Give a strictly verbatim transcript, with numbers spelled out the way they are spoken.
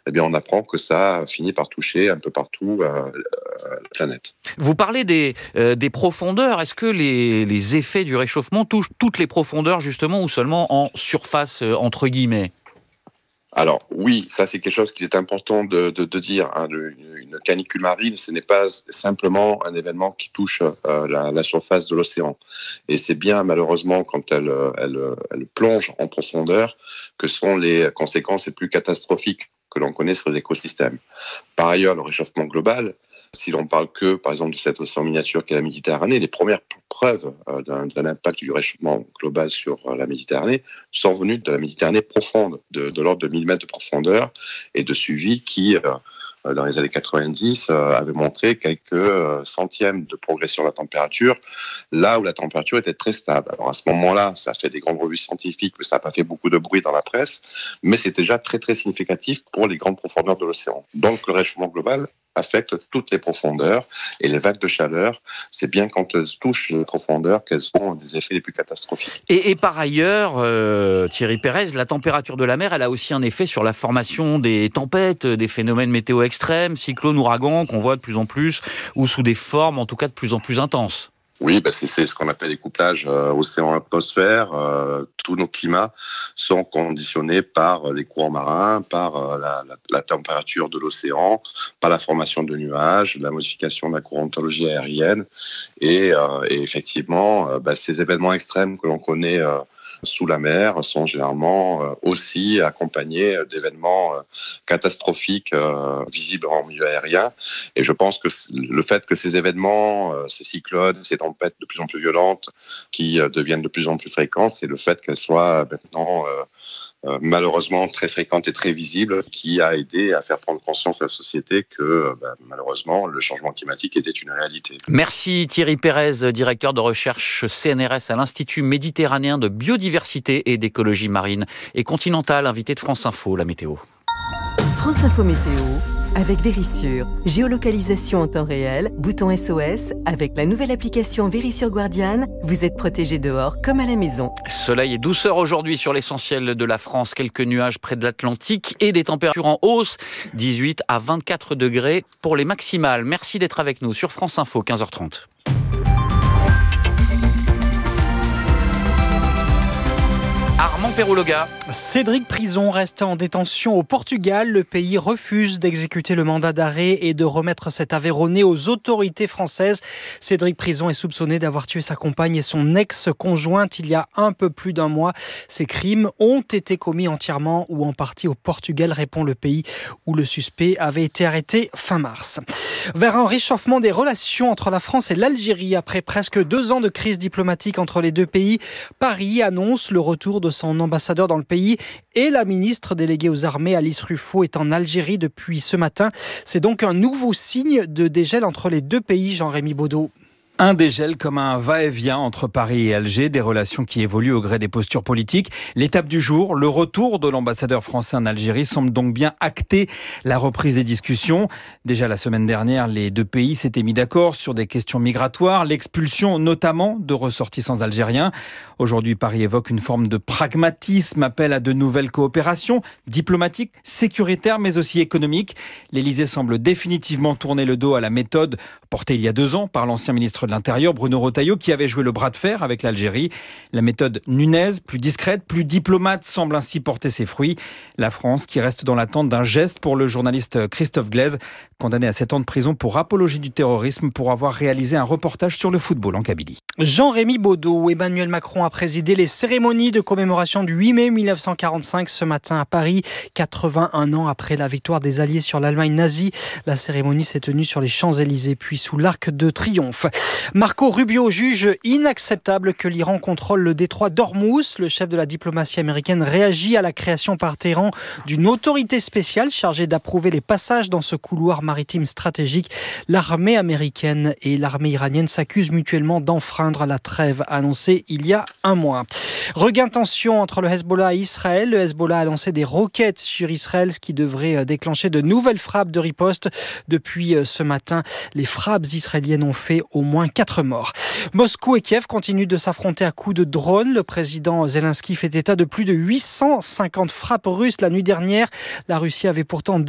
eh bien, on apprend que ça finit par toucher un peu partout euh, la planète. Vous parlez des, euh, des profondeurs. Est-ce que les, les effets du réchauffement touchent toutes les profondeurs, justement, ou seulement en surface, euh, entre guillemets ? Alors oui, ça c'est quelque chose qu'il est important de, de, de dire. Hein. Une canicule marine, ce n'est pas simplement un événement qui touche euh, la, la surface de l'océan. Et c'est bien malheureusement quand elle, elle, elle plonge en profondeur que sont les conséquences les plus catastrophiques que l'on connaît sur les écosystèmes. Par ailleurs, le réchauffement global, si l'on parle que, par exemple, de cet océan miniature qu'est la Méditerranée, les premières preuves euh, d'un, d'un impact du réchauffement global sur euh, la Méditerranée sont venues de la Méditerranée profonde, de, de l'ordre de mille mètres de profondeur, et de suivi qui, euh, dans les années quatre-vingt-dix, euh, avait montré quelques euh, centièmes de progression de la température, là où la température était très stable. Alors à ce moment-là, ça a fait des grandes revues scientifiques, mais ça n'a pas fait beaucoup de bruit dans la presse, mais c'était déjà très très significatif pour les grandes profondeurs de l'océan. Donc le réchauffement global affecte toutes les profondeurs, et les vagues de chaleur, c'est bien quand elles touchent les profondeurs qu'elles ont des effets les plus catastrophiques. Et, et par ailleurs, euh, Thierry Pérez, la température de la mer, elle a aussi un effet sur la formation des tempêtes, des phénomènes météo extrêmes, cyclones, ouragans, qu'on voit de plus en plus, ou sous des formes en tout cas de plus en plus intenses. Oui, bah c'est, c'est ce qu'on appelle les couplages euh, océan-atmosphère. Euh, tous nos climats sont conditionnés par les courants marins, par euh, la, la, la température de l'océan, par la formation de nuages, la modification de la courantologie aérienne. Et, euh, et effectivement, euh, bah, ces événements extrêmes que l'on connaît euh, sous la mer sont généralement euh, aussi accompagnés d'événements euh, catastrophiques euh, visibles en milieu aérien. Et je pense que le fait que ces événements, euh, ces cyclones, ces tempêtes de plus en plus violentes, qui euh, deviennent de plus en plus fréquentes, c'est le fait qu'elles soient maintenant euh, Euh, malheureusement très fréquente et très visible, qui a aidé à faire prendre conscience à la société que euh, bah, malheureusement le changement climatique était une réalité. Merci Thierry Pérez, directeur de recherche C N R S à l'Institut méditerranéen de biodiversité et d'écologie marine et continentale, invité de France Info, la météo. France Info Météo avec Vérissure. Géolocalisation en temps réel, bouton S O S. Avec la nouvelle application Vérissure Guardian, vous êtes protégé dehors comme à la maison. Soleil et douceur aujourd'hui sur l'essentiel de la France. Quelques nuages près de l'Atlantique et des températures en hausse. dix-huit à vingt-quatre degrés pour les maximales. Merci d'être avec nous sur France Info, quinze heures trente. Armand Perrouloga. Cédric Prison reste en détention au Portugal. Le pays refuse d'exécuter le mandat d'arrêt et de remettre cet Aveyronais aux autorités françaises. Cédric Prison est soupçonné d'avoir tué sa compagne et son ex-conjointe il y a un peu plus d'un mois. Ces crimes ont été commis entièrement ou en partie au Portugal, répond le pays où le suspect avait été arrêté fin mars. Vers un réchauffement des relations entre la France et l'Algérie après presque deux ans de crise diplomatique entre les deux pays, Paris annonce le retour de son ambassadeur dans le pays et la ministre déléguée aux armées Alice Ruffo est en Algérie depuis ce matin. C'est donc un nouveau signe de dégel entre les deux pays, Jean-Rémy Baudot. Un dégel comme un va-et-vient entre Paris et Alger, des relations qui évoluent au gré des postures politiques. L'étape du jour, le retour de l'ambassadeur français en Algérie semble donc bien acter la reprise des discussions. Déjà la semaine dernière, les deux pays s'étaient mis d'accord sur des questions migratoires, l'expulsion notamment de ressortissants algériens. Aujourd'hui, Paris évoque une forme de pragmatisme, appelle à de nouvelles coopérations diplomatiques, sécuritaires, mais aussi économiques. L'Élysée semble définitivement tourner le dos à la méthode portée il y a deux ans par l'ancien ministre de l'Intérieur, Bruno Retailleau, qui avait joué le bras de fer avec l'Algérie. La méthode Nunez, plus discrète, plus diplomate, semble ainsi porter ses fruits. La France qui reste dans l'attente d'un geste pour le journaliste Christophe Glaise, condamné à sept ans de prison pour apologie du terrorisme pour avoir réalisé un reportage sur le football en Kabylie. Jean-Rémy Baudot, Emmanuel Macron a présidé les cérémonies de commémoration du huit mai mille neuf cent quarante-cinq ce matin à Paris, quatre-vingt-un ans après la victoire des Alliés sur l'Allemagne nazie. La cérémonie s'est tenue sur les Champs-Élysées puis sous l'Arc de Triomphe. Marco Rubio juge inacceptable que l'Iran contrôle le détroit d'Ormuz. Le chef de la diplomatie américaine réagit à la création par Téhéran d'une autorité spéciale chargée d'approuver les passages dans ce couloir maritime stratégique. L'armée américaine et l'armée iranienne s'accusent mutuellement d'enfreindre la trêve annoncée il y a un mois. Regain de tension entre le Hezbollah et Israël. Le Hezbollah a lancé des roquettes sur Israël, ce qui devrait déclencher de nouvelles frappes de riposte. Depuis ce matin, les frappes israéliennes ont fait au moins quatre morts. Moscou et Kiev continuent de s'affronter à coups de drone. Le président Zelensky fait état de plus de huit cent cinquante frappes russes la nuit dernière. La Russie avait pourtant